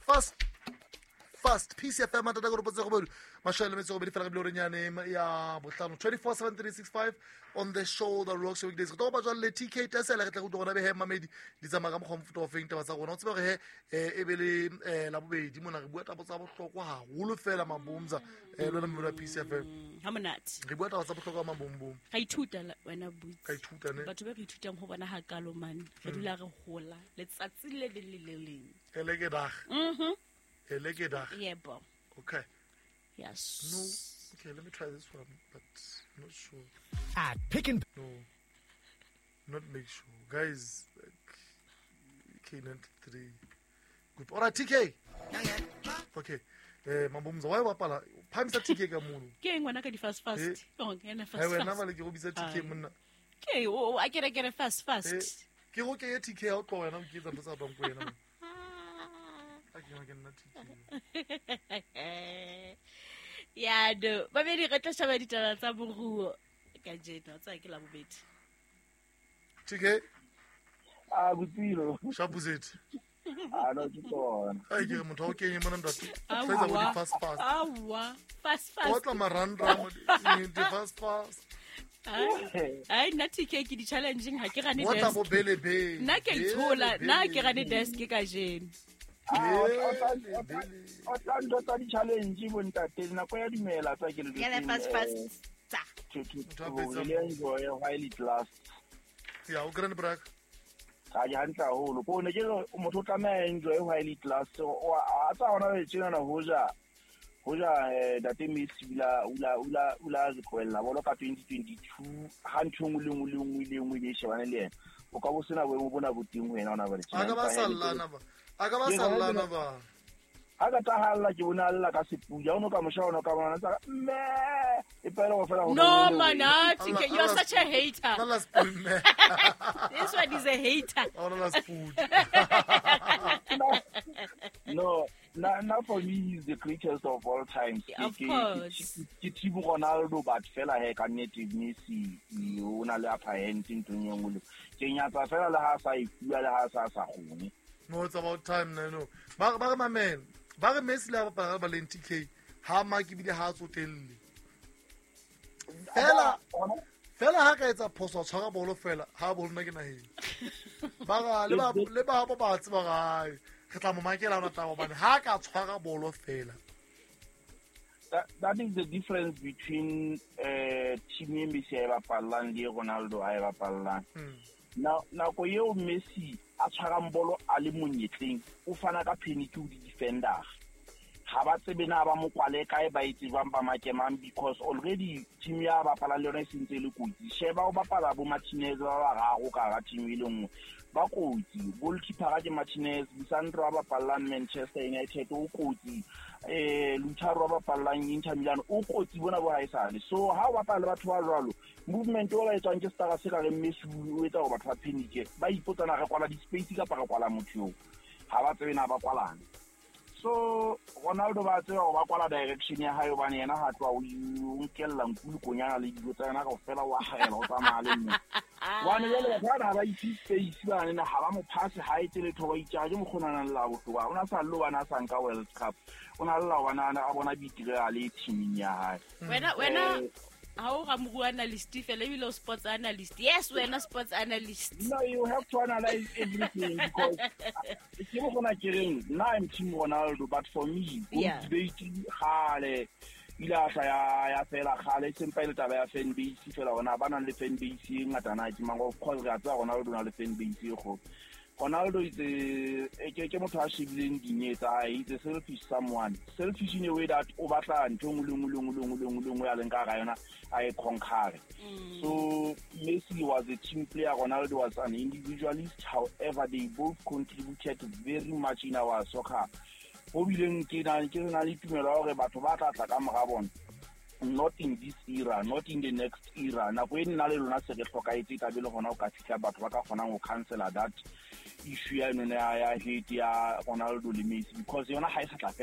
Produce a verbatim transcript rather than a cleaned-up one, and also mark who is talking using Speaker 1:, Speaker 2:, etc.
Speaker 1: fast fast P C F M matata go re potse go bodu mashale metso go be fela ka blorenyane ya bohlano twenty-four seven three sixty-five on the show the rocks weekdays go ba jwa le T K tesela ke tla go gona be he mamedi di tsama ka mogomfuto of feng taba tsa gona o tsebe ge e be le la bobedi mona re bua taba tsa bohlokwa ha holo fela mabomza e lona mo P C F M
Speaker 2: ha monate
Speaker 1: re bua taba tsa bohlokwa mabombom
Speaker 2: ga ithuta wena butsi
Speaker 1: ka ithuta ne
Speaker 2: batho ba re ithutang go bona ha kalo man re dula re hola letsatsi le le le leng
Speaker 1: ele ke dag
Speaker 2: mhm
Speaker 1: ele ke dag
Speaker 2: yebo
Speaker 1: okay
Speaker 2: yes
Speaker 1: no okay let me try this one but I'm not sure
Speaker 3: at Pick and
Speaker 1: no not make sure guys like K ninety-three good all right T K okay eh mabomza wa ba pala phamisa T K ka mono
Speaker 2: ke ngwana ka di fast fast o ngena fast
Speaker 1: ha
Speaker 2: fast
Speaker 1: wena ba le ke go bitsa T K monna
Speaker 2: ke o a kere kere fast fast
Speaker 1: ke go ke T K ha o tlo wena o ke tsa tsa bang ko wena a ke ngwana ke nna T K
Speaker 2: ya do ba be di re tla shaba ditaba tsa boruo ka jena tsa ke la bobedi
Speaker 1: T K
Speaker 4: a butilo
Speaker 1: shabuzeti
Speaker 4: a no tsona
Speaker 1: ai ke motho o kenye mona ndatu
Speaker 2: Awa.
Speaker 1: fetsa go di fast fast
Speaker 2: awa fast
Speaker 1: o
Speaker 2: fast
Speaker 1: tla marandra mo di fast fast
Speaker 2: ai ai nna T K ke di challenging ha ke gane
Speaker 1: o tla
Speaker 2: desk
Speaker 1: bo bele be
Speaker 2: nna ke itshola nna ke gane desk ka jena
Speaker 4: o tla ndo tsa di challenge bo ntate nako ya dimela tsa ke le
Speaker 2: ya fast fast tsa
Speaker 4: le enjoy while it lasts
Speaker 1: ya o grand break
Speaker 4: ga ya ntla holo ko ne ke motho tla me enjoy while it lasts a tsa ona le tsena na hoja hoja date Messi ula ula ula ula zikwela bolo ka twenty twenty-two ha ntshungu le ngwe le ngwe le ngwe le shebana le yena o ka bo sena bo bona boting wena ona ba le
Speaker 1: aga ba sallana ba aga ba sallana ba
Speaker 4: aga ta halla ke bona alla ka sepuja ono ka moshaona ka bona tsa me e pele go fela go
Speaker 2: no man T K you're such a hater
Speaker 1: la spoon me
Speaker 2: this one is a hater
Speaker 1: ona la spoon
Speaker 4: no na na for me he's the greatest of all time
Speaker 2: of course
Speaker 4: ke Thibu Ronaldo but fela he ka nete Messi ona le upper hand ntong ye ngwe ke nyatsa fela le ha sa ikua le ha sa sa gone
Speaker 1: no it's about time no ba ba ma man ba re Messi la ba ba le T K ha ma ke bile ha tsotelle fela fela ha ka etsa phoso tshwara bolo fela ha bolo nna ke naheng ba ga le ba le ba ba ba tseba gae ke tla mo makela ona taba bane ha ka tshwara bolo fela
Speaker 4: that that is the difference between uh team Messi e ba pallang le Ronaldo a e ba pallang now now ko yo Messi a tshwara bolo a le monyetleng o fana ka penalty o di defender ha ba tsebe na ba mo kwale kae ba itse jwang ba makemang because already team ya ba pala le yona sentse le kotsi sheba o ba pala bo Martinez ba ga go ka ga team ile nngwe ba kotsi goalkeeper ga ke Martinez Lisandro ba pala Manchester United o kotsi eh Lautaro ba pala Inter Milan o kotsi bona bo haisane so ha ba pala batho ba jwalo movement o la etsang ke stara se ka re Messi o etsa go batho ba panic ba ipotsana ga kwala di space ka pa ga kwala motho ha ba tsebe na ba kwalana so Ronaldo ba tseba go ba kwala direction ya hayo bane yena ha twa o nkella nkulu konyana le dilo tsa yena ka fela wa haela o tsamaya le nne wane le le bana ba itse space ba ne ha ba mo pass ha ite le thoba itjaje mo khonana la bohlwa ona sa lo bana sa nka World Cup ona la wana a bona bitire a le team ya hae
Speaker 2: wena wena ha o ga mo analyst fela ebile o sports analyst yes wena sports analyst
Speaker 4: no you have to analyze everything because ke mo gona kereng na I'm team Ronaldo but for me
Speaker 2: Yeah.
Speaker 4: debating hale ila sa ya ya fela gale sempa ile taba ya fan base fela ona ba nang le fan base e ngata na ke mango cause ga tsa Ronaldo na le fan base e go Ronaldo is a ke ke motho a shibileng dinyetsa is a selfish someone selfish in a way that o batla ntho ngwe ngwe ngwe ngwe ngwe ngwe ya leng ka ga yona a e conquer so Messi was a team player Ronaldo was an individualist however they both contributed very much in our soccer o bileng ke na ke na le tumelo gore batho ba tla tla ka moga bona not in this era not in the next era na go nna le lona se re tlhokaetse ka bele gona o ka fitla batho ba ka kgonang go cancela that issue ya none ya hate ya Ronaldo le Messi because yona ha e sa tla